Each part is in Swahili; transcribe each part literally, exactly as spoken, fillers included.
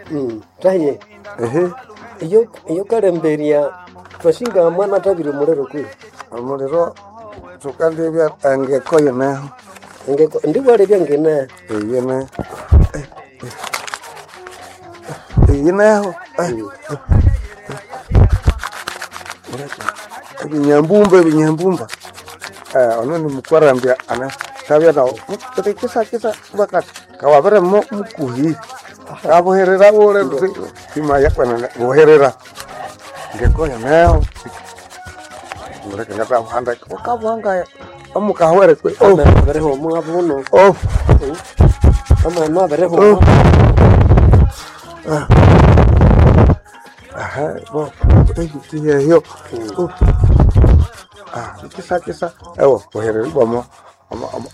Mm. Taye. ehe Iyo iyo kalemberia twashinga mwana tabire murero kwe. omuliro tukandibya engekoyo neho Ngeko ndibwale byangena. eyine eyineho ebinyambumba ebinyambumba ono ni mukwarambya ana tabya nawo kuti kisa kisa bakati kawabere mo mukuhi aboherera bore sima yakwana boherera ngekoyo neho mureke ngata handa okabwanga omukahwere kwe Oh, bereho mwabuno. oh Ama no bereho. oh aha bo eyi hiyo oh ah kisa kisa ewo boherera bomo ama ama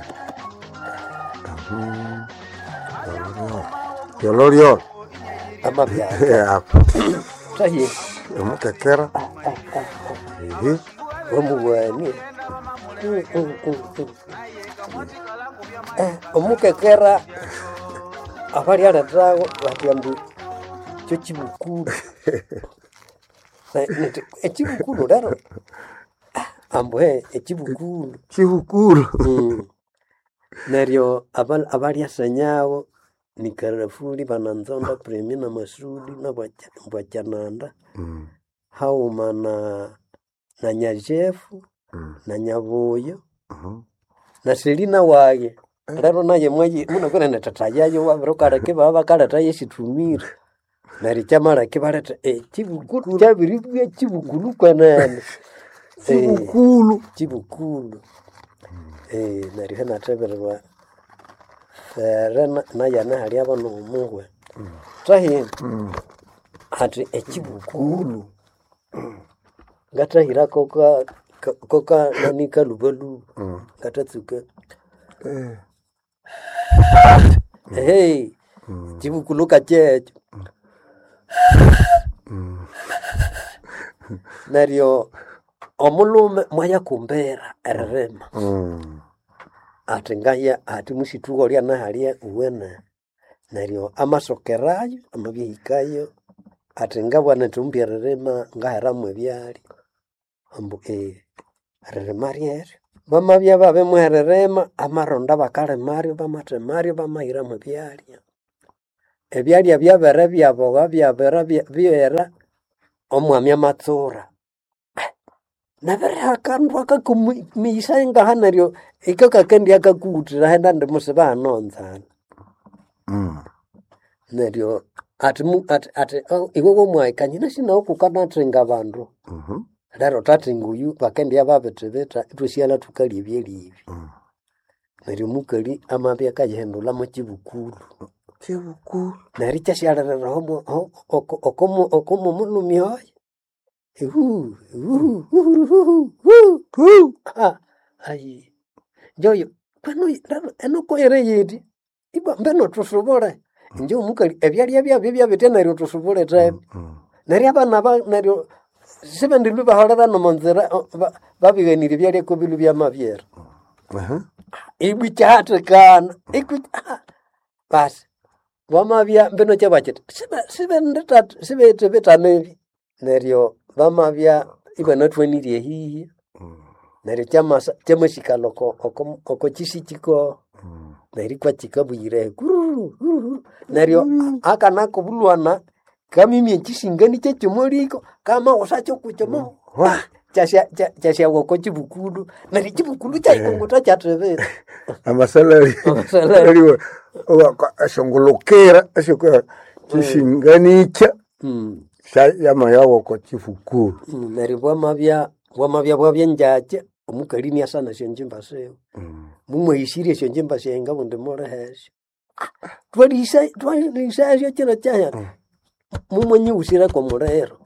yolorio Ama bya. ya Taye. mukekera ehe Omuwani. Eh, omukekera abali alatago batyambu cyo kibukuru. Ekibukuru daro. Ambwe ekibukuru. kihukuru Mm. Neryo abal abali asanyawo ni Karafuri bananzonda premi na masudi na bwacha bwachananda mm hauma na na nyajefu mm na nyabuyo mhm na Selina waye rero naye mwaji muna kwena na tatayayo wabirokara ke baba kala taye situmira nari chamara ke barata e chibukuru chabiri bya chibukuru kwanane kihukuru chibukuru eh nari hana taberwa rena na yana hali abano mungwe tahi mm ati ekibukuru gatahira koka koka nani kalubalu mm gatatsuka eh hey mm chibukulu kachecho mm naryo omulume mwaya kumbera erema mm ati ngaya ati musitugo lya nahalia uwene naryo amasokerayo amabyikayo ati ngabwana tumbya rema ngaharamwe byali ambu eh rema ryere mama byaba bemwererema amaronda bakale mario bamate mario bamaira mu byali ebyali byabere byaboga byabera byera omwami amatsura nabere hakandu akakumiisenga hanaryo ikakakendi akakutira henda ndimusiba anonzana mm neryo ati mu ati ati oh, iwe womwai kanyina sina okukana tringa bandu mhm lero tatinga uyu bakendi ababetebeta itwesiala tukali ebyelibi mm neryo mukali amabya kayihendula mu kibukuru kihukuru neryo kyasyalerera homo okomo okomo mulumi hoy Uhu, uhu, uhu, uhu, uhu. Ah, ai. Joyo, kwano eno koyere yedi. Iba mbeno tusubore. Njo mukali ebyali ebya bya bitena ero tusubore time. Nari abana ba naryo sebendilu baholera no monzera babigenire byali ko bilu bya mabyera. aha Ibi cyate kana. Iku bas. Wamabya mbeno cyabakete. Sibe sibe ndata sibe tebetane. Neryo bamabya ibana twenirye hihi neryo chamasa chamashikaloko oko oko chisichiko neryo kwa chikabuyire neryo akana kubulwana kamimi chisingani chechomoliko kama usacho kuchomo wa chasya chasya woko chibukulu neryo chibukulu chaikongota chatebe amasalari aliwe ashongolokera ashoko chishinganicha mm yama yawo ko kifukuru neryo bwamabya bwamabya bwabyenjache omukalini asana shenjimba seo mumwishire shenjimba shenga bunde more hesho twalisa twalisa syo kina cyaya mumwenye usira ko morero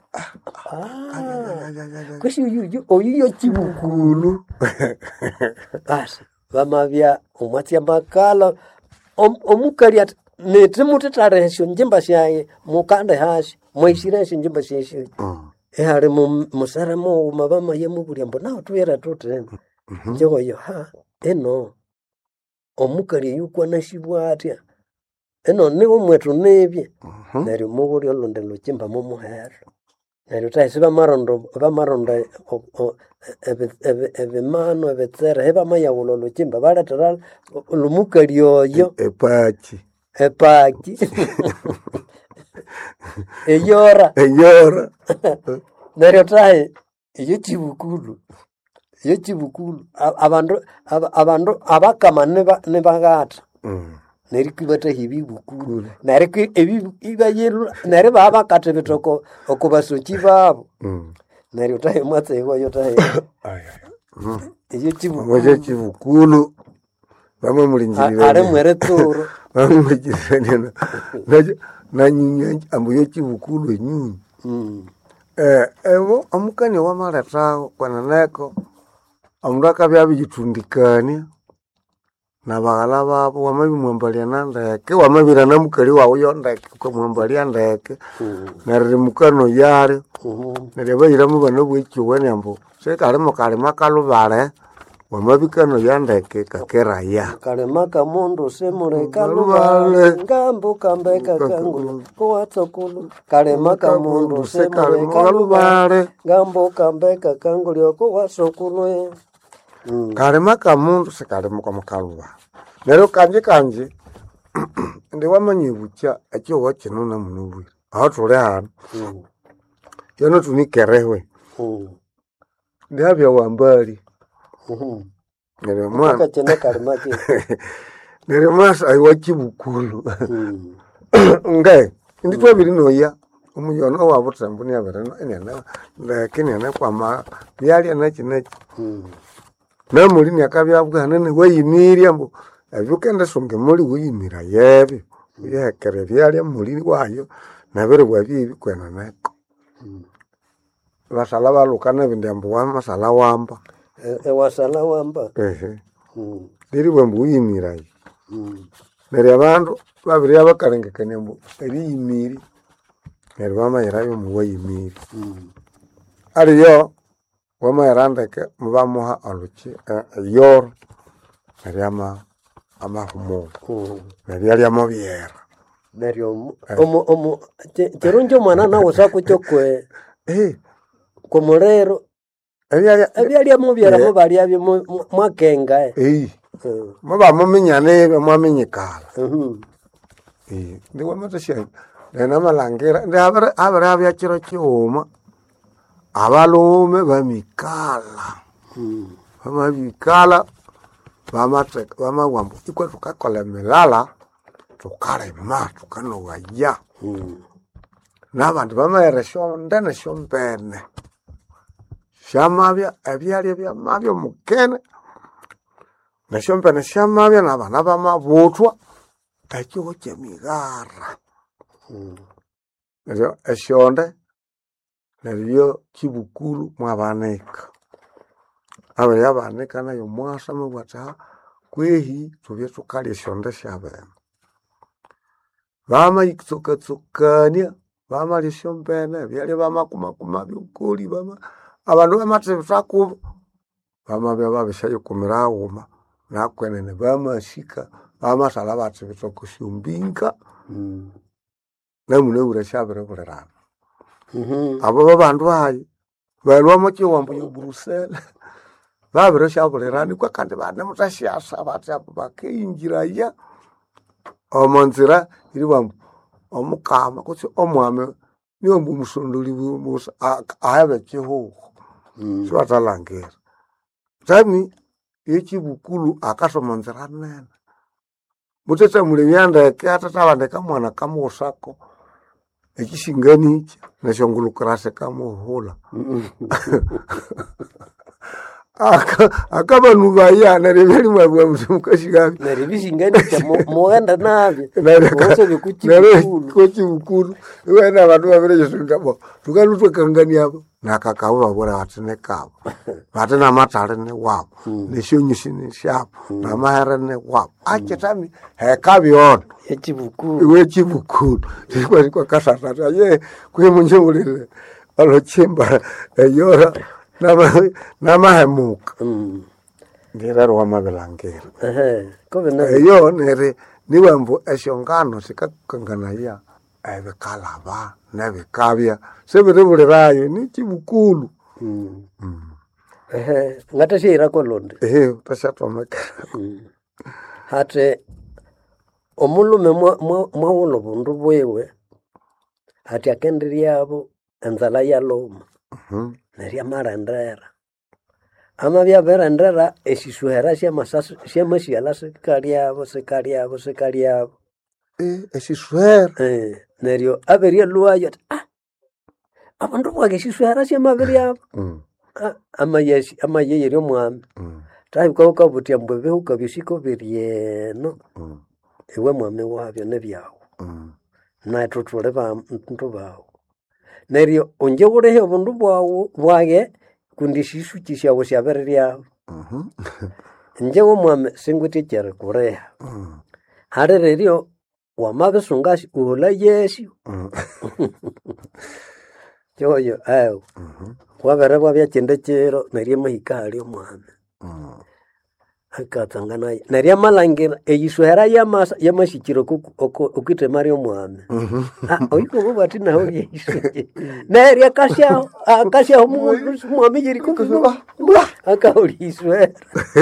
kwesi uyu oyu kibukulu bas bamabya omwatya makala omukali at netimutitare shenjimba shaye mukande hashi mwishire shenjimba sheshe ehare mu musaramo mabama yemubulyambo naho tuyera tote njoyo ha eno omukali yuko nashibwatya eno ni umwetu nibye neryo muguri olonde luchimba mu muhero neryo taisi bamarondo bamarondo ebimano ebitsere hebamayawulo luchimba baletera lumukali oyo epaki epaki eyora eyora neryo tahi iyo chibukulu iyo chibukulu abandu abandu abakama nibagata neryo kwibata hibi bukulu neryo ebi ibayelu neryo baba kate bitoko okubasochi babo neryo tahi mwatse yo tahi iyo chibukulu waje chibukulu bamwe mulinjirira are mwere turo bamwe mulinjirira naje nanyinyi ambuye chibukulu enyunyi eh ewo amukani wa maletao kwananeko amuraka byabijitundikania nabagala babo wamabimwambalia nandeke wamabira namukali wawo yondeke kwamwambalia ndeke nariri mukano yari narebayira mu bana bw'ikiwe nyambo sekale mukali makalubale wamabikano yandeke kakeraya kale maka mundu semure kalubale ngambo kambeka kangu kuwatsokulu kale maka mundu semure kalubale ngambo kambeka kangu lyoko wasokulu kale maka mundu sekale muka mukaluba nero kanje kanje ndi wamanyibucha akyo wakino na munubwi aho tule hano yono tunikerehwe ndi abya wambali nero mwana akachene kale maki nero masa ayi chibukulu ngai ndi twabiri noya umuyono wabutambuni aberano enena lakini ana kwama byali anachinachi namuli nyakabyabwa nene weyimiria mbo abukenda songe muri weyimira yebe yekere byali muri wayo nabere bwabibi kwena nako basala balukana bindambo wa masala wamba e wasala wamba ehe diri bwambu weyimira yi nere abantu babiri abakarengekanye mbo eri yimiri nere bamayira yo mu weyimiri ariyo wama yarandeke mubamuha aluchi yor ariama amahumo nari ama biera neryo omo omo cherunjo mwana nawo sakuchokwe eh komorero ebyali ebyali ama biera mo bali abye mwakenga eh maba mumenyane mwamenyekala mhm eh ndi wamatashya nena malangera ndi abara abara abya chiro chioma abalume bamikala bamabikala bamateka bamawambo ikwe tukakola milala tukale ma tukano waya nabantu bamayeresho ndene shompene shamabya ebyali bya mabyo mukene na shompene shamabya nabana bamabutwa takiho kyemigara nero eshonde neryo chibukulu mwabaneka aba yabaneka nayo mwasa mubata kwehi tubye tukali shonde shabana bama ikitsoka tsokania bama lishompene byali bama kuma kuma byukuli bama abantu bamatebisa ku bama byababishayo kumirawo nakwenene bama shika bama sala batebisa kushumbinka namune urashabere kurerana mhm abo babantu hayi balwa mochi wambo yo Brussels babiro shaburerani kwa kandi bana mutashiyasa batapa bakeinjira ya omonzira iri wambo omukama kuti omwame niyo mbumusondoli busa ahabe chiho so atalangera tami yechibukulu akasomonzira nene mutete mule myanda kyatata bandeka mwana kamosako ekishinganichi nashongulukrase kamuhula aka akabanu bayana rebeli mwabwa mukashigabi neribishinganicha muenda nabe wose bikuchikulu kuchikulu wena abantu babereje singabo tukalutwe kangani abo nakakawa babora batine kabo batena matale ne wabo nishonyisi ne shapo na mahera ne wabo achetami hekabyon echibukulu wechibukulu kwa kwa kasata ye kwemunjengulile alochimba yora nama nama hemuka mm ndira rwa mabelangera ehe kobe na yo nere niwe mbu esyongano sikakanganaya ebikalaba nebikabya sibiribulirayo ni kibukulu. Mm. Mm. Ehe, ngatashyira kolonde. Ehe, utashatomekera. Mm. Hate omulume mwawula obundu bwiwe hati akendiryabo enzala yaloma. Mhm. Nerya marendera. Amabya berendera esisuhera syamasasi syamasyala sikalyabo sikalyabo sikalyabo. Eh, esisuhera. Eh, neryo aberya luwayo ati ah abandu bwage esisuhera syamabiryabo. Mm. Ah, amayesi amayeyeri omwami. Mm. Tayi kauka butia mbwe huka bisiko biryeno. Mm. Ewe mwami wabyo nebyawo. Mm. Na tutule ba mtuntu bawo. Neryo onje ulehe obundu bwawo bwage kundi shisu kishawo syabererya. Mhm. Nje wo mwami singwitikere kureha. Mm. Harereryo wamabisungashi uhula yesu. Mm. Yoyo ayo. Mhm. Wabere bwabya kinde kiro neryo mahika hali omwami. Mm. Akatsangana neryo malangira eyisuhera yamasa yamashikiro okite mari omwami. Mhm. Ah, oiko bo bati naho yesu. Neryo akasha akasha omwami yeriko kuba. Akauli isuhera.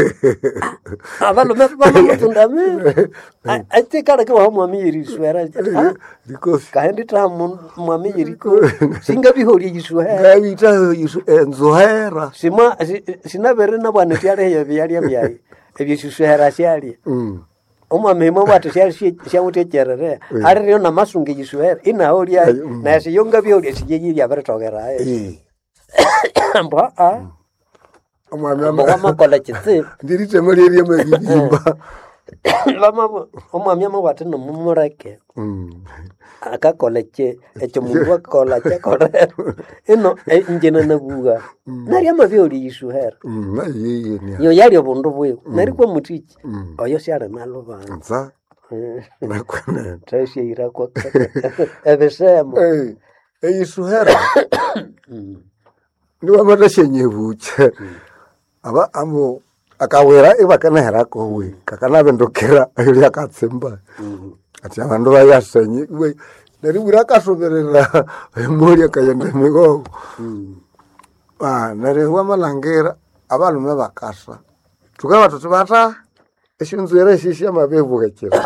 Abalume bamutundame. Ate kala kwa mwami yerisuhera. Because Kahendi ta mwami yeriko singa bihori yisuhera. ngabita yisu enzuhera. Sima sinabere na bwana tyale yabyali byayi. Ebyisuhera syali. Mm. Omwami mo bwate syali syamutekerere. Ari ryo namasunge yisuhera. Ina holi ayi. Na siyonga bihori siyiri abaretogera ayi. Eh. Mbwa ah. Omwami Mbwa makola kitse. ndirite malaria mabibimba. Lama omwami amabwate no mumureke. Mm. Akakola kye ekyo mundu akola kye korera. Ino enjena nabuga. Nari amabyoli yisuhera. Mm. Na yeye ni. Yo yali obundu bwe. Nari kwa mutiki. Mm. Oyo syali nalobanga. Nza nakwana. Tashi ira kwa ebesemo. Eh. Eyisuhera. Mm. Niwa madashenye buche. Aba amo akawera ibakana herako we. Kakana bendokera ayuli akatsemba. Mm. Ati abandu bayasenye we. Nari burakasoberera emori akayenda migo. Mm. Ah, nari huwa malangera abalume bakasa. Tukaba tutubata eshinzwera shishya mabevu gakira.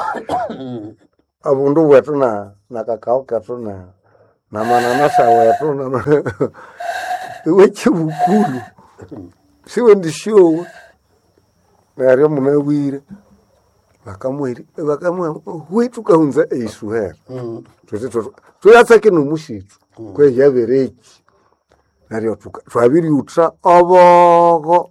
Abundu wetu na nakakao katu na na mananasa wetu na wechi bukulu. Siwe ndishowe. Nari munawire. Bakamwiri bakamwe wetu kaunza eisuhera. Mm. Tuti tuyatsake nomushitu. Kwe yabereki. Nari tuka twabiri utra obogo.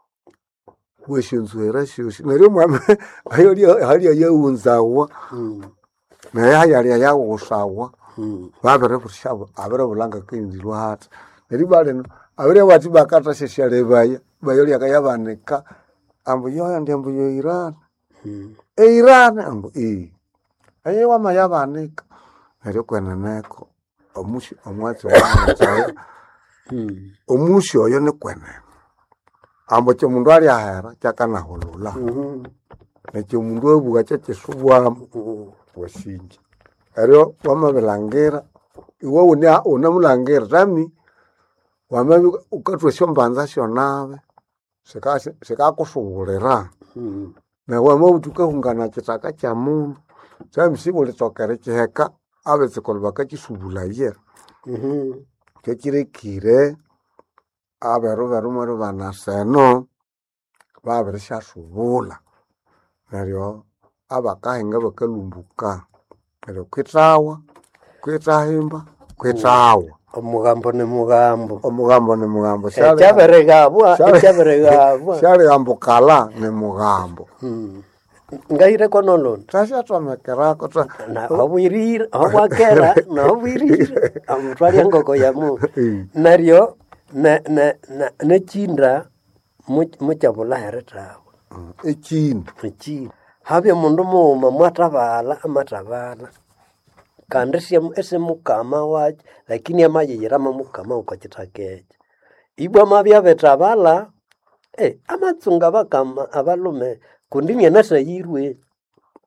Weshinzwera shoshi. Nari mwame ayori hali yaunzawa. Mm. Na yali yawosawa. Mm. Babere bushabo abere bulanga kinzirwa hata. Nari baleno abere wati bakata sheshale baya. Bayoli akayabanika. Ambu yoya ndembu yo Iran. Mm. E Iran ambu e. Aye wama yabanika. Nari kweneneko. Omushi omwatsi wa. Mm. Omushi oyo ne kwene. Ambo kyo mundu ali ahera kyakana holula. Mhm. Nekyo mundu obuga kyekisubwa washinji. Ero wama belangera. Iwo unia unamulangera tami. Wama ukatwe shombanza shonawe. Sika sika kusubulira. Mm. Na wama utuka hungana kitaka kya mundu. Tami sibo litokere kiheka abetse kolbaka kisubula ye. Mhm. Kekire kire aberu beru mweru banaseno babirisha subula. Neryo abakahinga bakalumbuka. Neryo kwitawa, kwitahimba, kwitawa. Omugambo ne mugambo. Omugambo ne mugambo. Ekyaberegabwa, ekyaberegabwa. Shari ambukala ne mugambo. Mm. Ngahire konolon. Tasha twamekerako twa. Na obwirira, obwakera, na obwirira. Amutwali ngoko ya mu. Naryo na na na nechinda muchabula heretawo. Ekindu. Eki. Habe mundu muma mwatabala amatabala. Kandi simu ese mukama waje lakini amayira mukama ukachitakeje. Ibwa mabya betabala eh amatsunga bakama abalume kundimye nasa yirwe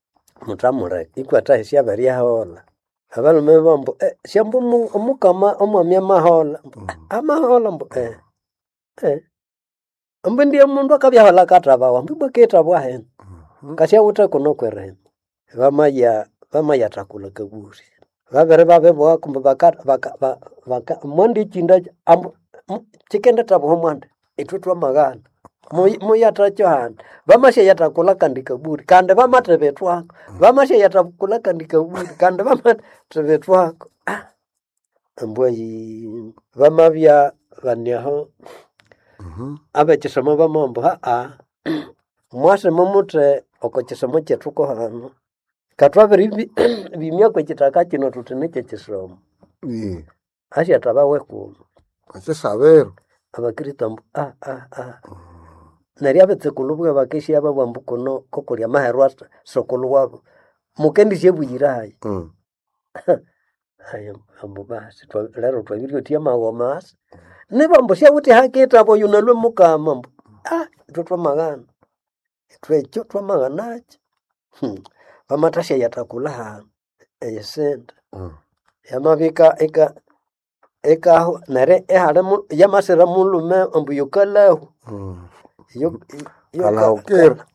mutamure ikwata syabariya hola abalume bambo eh, syambu mu- omukama omwamya mahola Mm. amahola mbu eh eh ambu ndiye mundu akabyahola katabawa mbibwe ketabwa hene Mhm. kasyawutha kuno kwerene bamaya bamaya takula kaburi babere babebwa kumbe baka baka ba- baka mwandi chinda ambu mu- chikende tabwa mwandi itutwa magana muyata chohana vamashe yatakula kandi kaburi kandi vamateve twako vamashe yatakula kandi kaburi kandi vamateve twako ah ambwayi vamavya vanyaho Mhm. avechisemo vamambo haa mwase mumute oko chisomo chetuko hano katwaviri vimya kwechitaka chino tutinike chisomo Ye. ashyatavawe kuno Akisabero. abakristo ambu ah ah ah neryo abetsekulu bwe bakesya babambu kuno kokolya maherwa sokulu wabo mukendisye buyirayi Mm. haya ambu basi twa lero twabiryo tia magoma asa nibambu syawuthi haketa abo yunalwe mukama ambu ah tutwa magana twecho twa magana hmm bamatasya yatakula hano eyesente Mm. yamabika eka eka nere ehale mu yamasira mulume ambu yukalahu Mm. yo yo Kalaukira.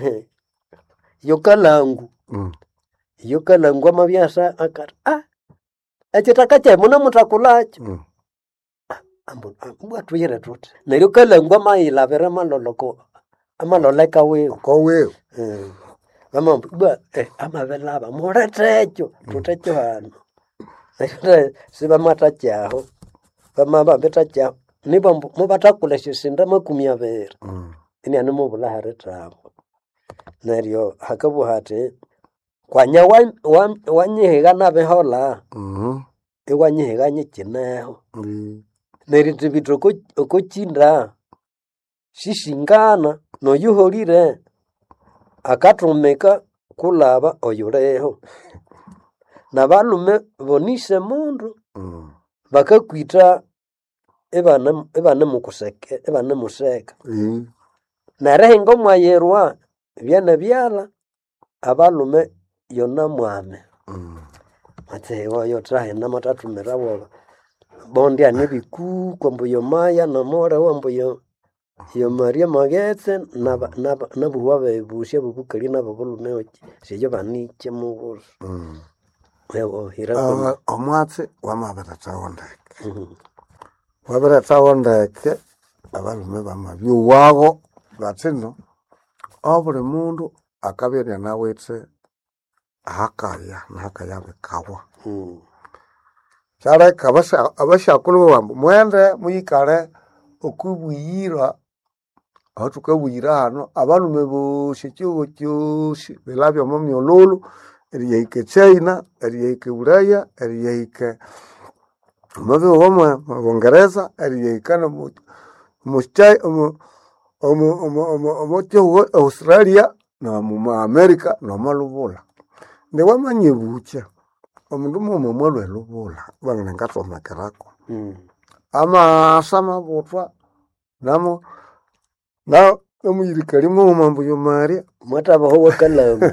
yokalangu Mm. yokalangu amabyasa akati ah echitaka che muna mutakulacho Mm. ambu ambu atuyire tuti neryo kalangu amayilavere maloloko amaloleka wewe Ko wewe. mm mama bwa eh amavelava muretecho tutecho hano neryo siba matachaho bamaba betachaho nibambu mubatakula shisinda makumi abere Mm. ini ane mubula haretabo neryo hakabuhate kwanya wa- wa- wanyihiga nabehola Mhm. iwanyihiga nyikineho Ye. neryo tibita oko- okochinda shishingana noyuholire akatumika kulaba oyuleho nabalume bonise mundu Mm. bakakwita ibane ibane mukuseke ibane museka Ye. nerehinga omwayerwa byana byala abalume yona mwame Mm. matewa yotrahena matatumira woba bondi anibiku kwambu yomaya namora wambu yo yo Maria Magetse naba naba nabuwa bebushe bubukali nababulume oki seyo baniche mubuso Mm. ewo hira Ah, omwatsi wamabirethawo ndeke. Mhm. Wabirethawo ndeke abalume bamabyuwago batino obuli mundu akabya nyanawithe ahakaya nahakaya bikawa. Mhm. Kyaleka abasha- abashakulu bambu mwende muyikale okubuyira aho tukabuyira hano abalume bosi ekyihugho kyosi bilabya omo myololo eriyahika China eriyahika Buraya eriyahika omubihugu mwe mu Bungereza eriyahika nomu mu Chi- omu- omu- omu- omu- omu kyihugho Australia nomu America nomalubula ndiwamanya ebukya omundu muma mwalwa elubula bangana ngathomekeraku Mhm. amasa mabuthwa namu na namuyirikali muhuma mbu yomaria mwatabaho wakalangu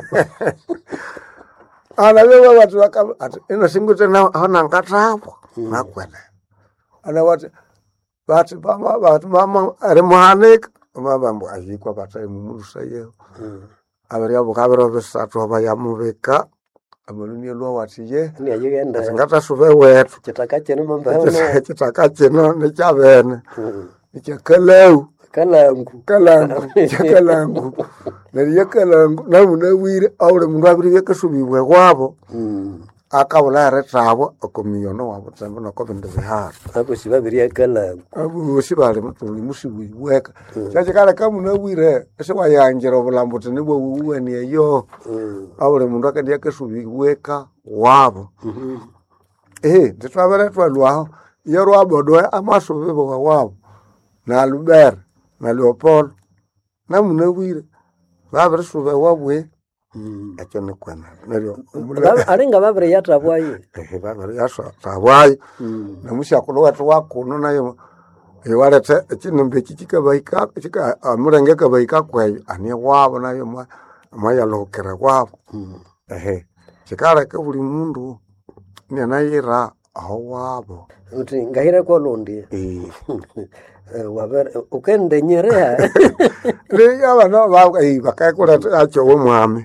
anabewa batu baka ati ino singute na hona ngathabwa Mm. nakwene ana wati bati bama bati mama ari muhanika mabambu ayikwa batai mumusa yeho Mhm. abari abo kabero besatu abayamubika amaluni lwa wati ye ni ayigenda singata sube wetu kitaka cheno mambaho kitaka kino ni kyabene Mhm. ni kyakalau kalangu kalangu kyakalangu nariye kalangu namunabwire aule mundu abiri byakasubibwe kwabo Mhm. akabula retabo okomiyono wabo tsembo nokobindi bihara abo sibabiri kalangu abusi bali mutuli musibweka kyakikale kamunabwire esiwayanjira obulambuti nibwo wuweni eyo Mhm. aule mundu akandi akasubibweka wabo Mhm. eh nditwabere twalwaho yerwabodoe amasubibo wabo na Lubere na Leopold namunabwire babiri sube wabwe Mhm. ekyo nikwena neryo Ba- alinga babiri yatabwaye ehe babiri yasa tabwayo Mhm. namushakulu wetu wakuno nayo iwalete ekinumbi eki kikabahika kika amulenge kabahika kweyo ani wabo nayo mwa mwayalokera wabo Mhm. ehe chikaleke buli mundu nianayira aho wabo uti ngahira kwa londi eh wabere ukende nyerea le abana ba eh bakakula acho womwami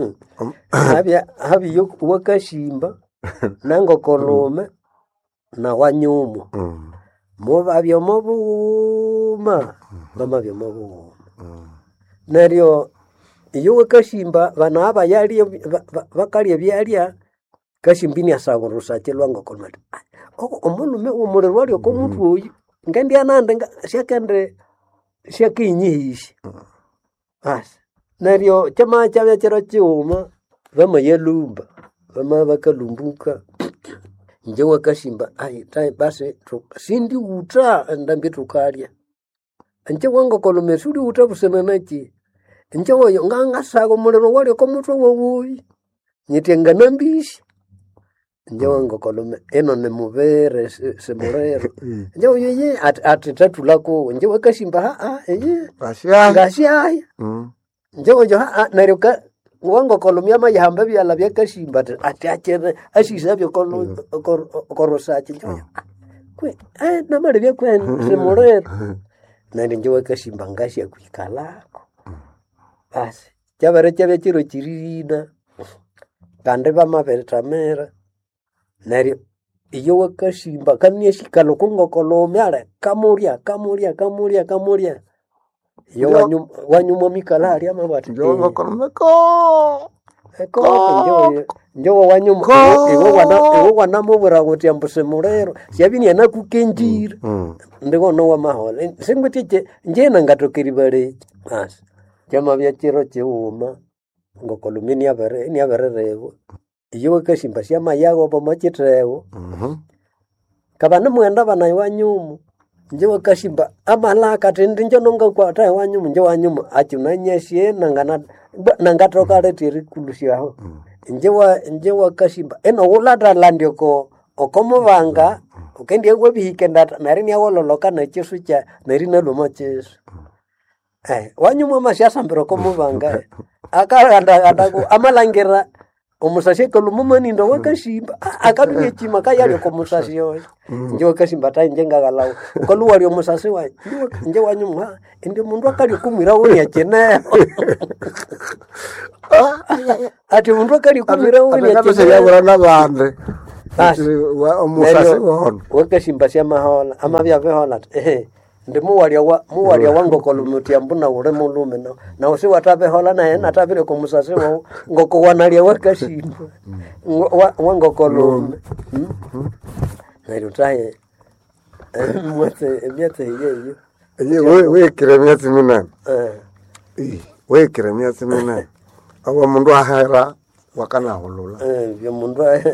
habya habyo wakashimba nango kolome na wanyumu mm moba byo mobuma bama byo mobuma neryo iyo wakashimba bana aba yali bakali byalya kashimbini asagurusa chelwango kolmati oko omulume umurero wali ko muntu oyi ngendi anande syakende syakinyihishi as neryo chama chabya chero chiuma bama yelumba bama bakalumbuka nje wakashimba ai tai basi sindi uta ndambi tukalya nje wango kolome sudi uta busena nachi nje woyo nganga sago mulero wali ko muntu wowi nyitenga nambishi nje wango kolome eno ne muvere se morero nje oyo ye at tatu lako nje wakashimba ha ha eh bashya ngashya mm nje oyo ha naruka wango kolomia ma yamba byala byakashimba ati achere ashisabyo kolo korosachi nje kwe eh namale byakwe se morero nandi nje wakashimba ngashya kwikalako basi chabere chabye chiro chiririna kande bamabetamera nari iyo wakashimba kanye shikalo kungo kolomyale kamuria kamuria kamuria kamuria iyo wanyu wanyu mikalari ama bati njo bakomeko eko njo njo wanyu iwo wana iwo wana mubura kuti ambuse murero syabini yana kukenjira ndiko no wa mahole singwitije njena ngatokeri bare basi chama bya chiro chiuma ngo kolumini abere ni abere rewo iyo wakashimba syama yago pamachitrewo mhm kabana mwenda bana iwanyumu nje wakashimba amalaka tindi njo nonga kwa ta iwanyumu nje wanyumu achunanyeshe nangana nangatoka retiri kulusyaho nje wa nje wakashimba eno ulata landio ko okomuvanga ukendi egwe bihikenda nari ni awololoka na chesu cha nari na lomo chesu eh wanyumu mashasa mbero komuvanga akanda adaku amalangira omusashe kolumumani ndo wakashimba akabiye chima kayali ko musashe yo nje wakashimba ta njenga galawo kolu wali omusashe wa nje wanyumwa indi mundu akali kumira woni achene ati mundu akali kumira woni achene ati yabura nabande wa omusashe wona wakashimba sya mahola amabya behola eh ndi muwali wa muwali wango kolumuti ambuna ure mulume no na usi watabe hola na na tabire ko musase wa ngoko wanalia wakashimba wango kolume na rutaye mwete byate yeyo ye we we kiremyatsi mina eh we kiremyatsi mina abo mundu ahera wakana holula eh byo mundu eh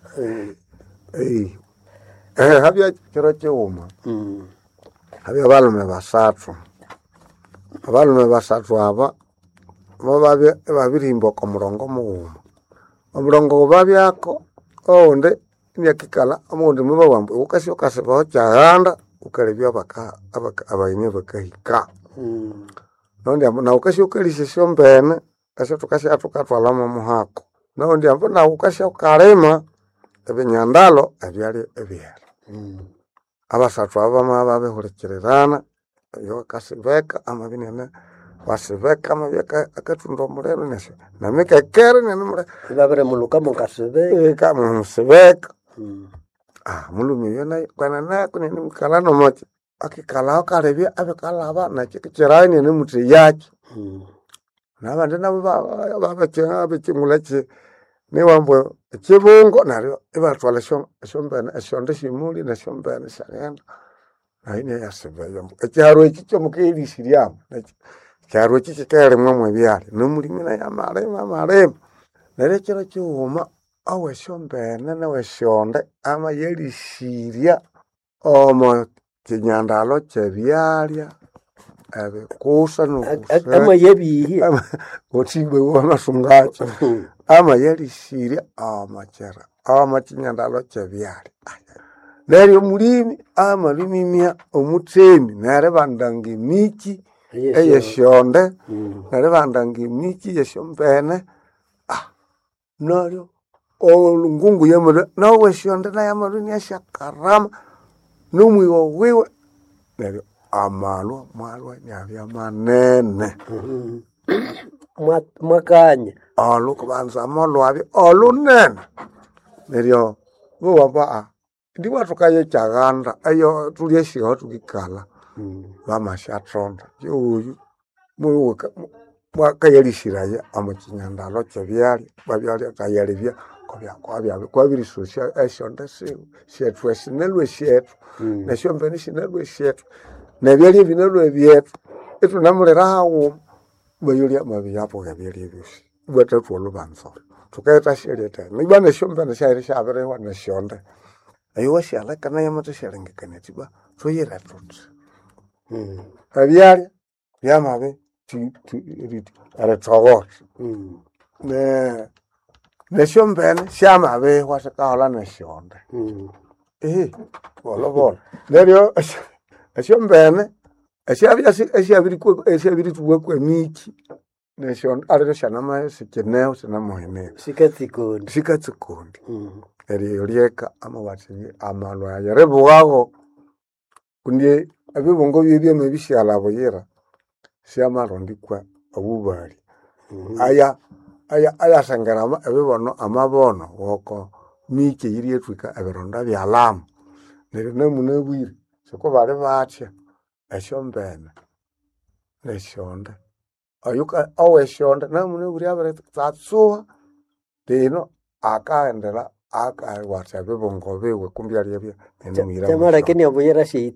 eh eh habya kiro cheuma mm habya balume basathu abalume basathu aba bababye babirimbo ko murongo muuma omurongo babyako onde nyakikala amonde muba wambu ukasi ukasi ba cyaganda ukalebya baka abayine bakahika mm nonde na ukasi ukalise shombene ase tukasi atukatwala mu muhako nonde ambo na ukasi ukalema ebinyandalo ebyali ebyera mm abasathu abama babehulikirana yo kasibeka amabinene wasibeka mabyaka akatundo mulero nese namika kere nenumure babere muluka mukasebe kama musibeka mm ah mulumi yona kwana na kunene mkalano mochi akikala kalebya abekalaba na kikirani ne muti yaki mm nabandi nabo baba chenga bichimulachi ne wambo chibungo naryo ibatwala shom shombana shonde shimuli na shombana sarenda aine yasebya ekyaro ekicho mukeli siriam kyaro ekicho kere mwamwe byali nomulimi na yamare mamare nere kiro cyuma awe shombana na we shonde ama yeli siria omo kinyandalo chebyalya abe kusa no ama yebihi otimbe wona sungacho ama yeli siria ama chera ama kinyandalo chebyalya neri omulimi ama bimimya omutremi nere bandangi miki eye shonde nere bandangi miki ye shombene ah naryo olungungu yemere nawe shonde na yamaru ni ashakarama numwiwo wiwe neryo amalwa malwa nyabya manene mwakanya alo kubanza amalwa olunene neryo bwaba a ndi watukaye chaganda ayo tulieshiga tukikala bamashatronda yuyu muyu mwakayelishiraya amachinyandalo chebyali babyali tayalibya kwabya kwabya kwabiri social eshonde siwe shetwe sinelwe shetu neshombe nishinelwe shetu nebyali binelwe byetu etu namulera hawo bayulya mabiyapo gabyali byoshi bwatatu olubanzo tukaita sheleta nibane shombe nashayire shabere wa neshonde ayo washala kana yamata shalengekane tiba toyera tot mm abyali yamabe ti ti ara tawot mm ne ne shombene shama be wasakahola na shonde mm eh bolo bolo neryo shombene ashabya ashabiri ko ashabiri tuwe kwa miki ne shonde ara shana ma sikeneo sana mohene sikatikondi sikatikondi mm neryo lieka amawati amalwa yarebuwago kundie abibongo bibye mebishala boyera shama rondikwa abubali mm-hmm. aya aya aya sangarama abibono amabono woko mike yiri etwika abironda byalamu neryo namune bwire siko bale batya eshombene neshonde ayuka awe shonde namune bwire abere tsatsuwa dino akaendela aka watsa bibongo bewe kumbyali bya nemira chamara kenya boyera shi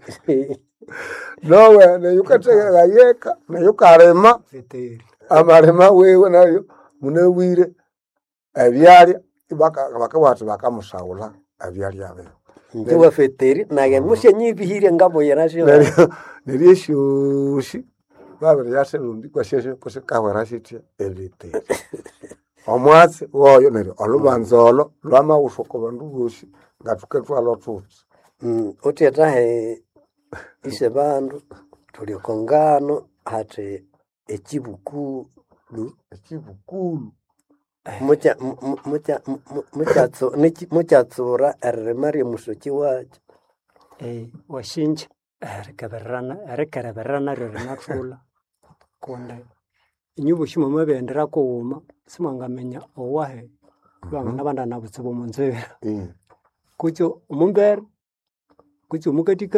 nowe ne yukatega yeka ne yukarema feteri amarema wewe nayo munewire abyali baka baka watu bakamushaula abyali abe ndewa feteri nage mushe nyibihire ngabo yerasho neryo shushi babere yaserundi kwa sheshe kose kawarashiti elite omwatsi woyo neryo olubanzolo lwama ushoko bandu boshi ngatuketwa lotutsi mm oteta he ise bandu tuli kongano hate echibukulu echibukulu mucha mucha mucha tso mucha tsora eremari musochi wacho eh washinja erekaberana erekeraberana rerenatula konde inyubo shimo mabendera ko wuma simangamenya owahe banga nabanda nabutsibo munzera mm kucho umumbere kucho mukatika